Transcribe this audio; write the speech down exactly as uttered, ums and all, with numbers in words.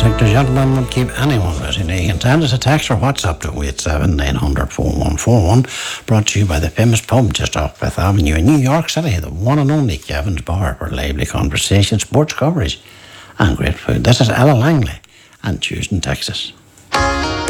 Particular gentleman would keep anyone waiting. You can send us a text or WhatsApp to oh eight seven, nine hundred, four one four one. Brought to you by the famous pub just off Fifth Avenue in New York City, the one and only Kevin's Bar, for lively conversation, sports coverage and great food. This is Ella Langley and Tuesday, Texas.